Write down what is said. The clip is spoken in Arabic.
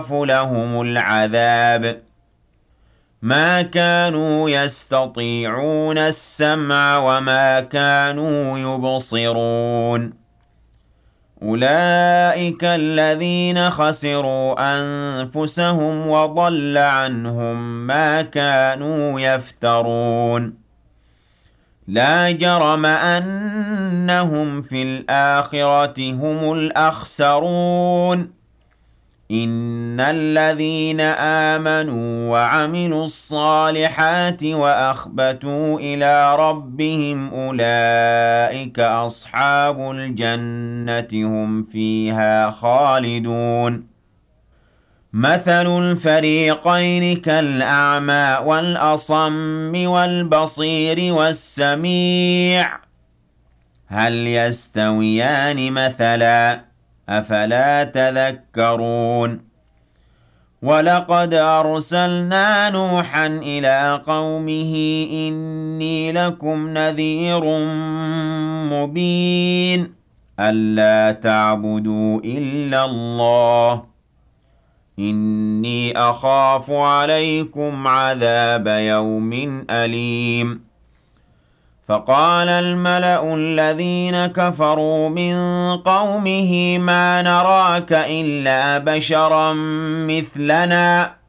لهم العذاب ما كانوا يستطيعون السمع وما كانوا يبصرون أولئك الذين خسروا أنفسهم وضل عنهم ما كانوا يفترون لا جرم أنهم في الآخرة هم الأخسرون إن الذين آمنوا وعملوا الصالحات وأخبتوا إلى ربهم أولئك أصحاب الجنة هم فيها خالدون مثل الفريقين كالأعمى والأصم والبصير والسميع هل يستويان مثلا أفلا تذكرون ولقد أرسلنا نوحا إلى قومه إني لكم نذير مبين ألا تعبدوا إلا الله إني أخاف عليكم عذاب يوم أليم فقال الملأ الذين كفروا من قومه ما نراك إلا بشرا مثلنا